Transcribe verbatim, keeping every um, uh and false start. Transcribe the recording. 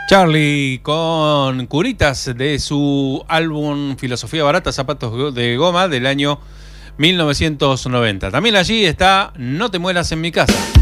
Charlie con Curitas de su álbum Filosofía Barata, Zapatos de Goma del año mil novecientos noventa. También allí está No te mueras en mi casa.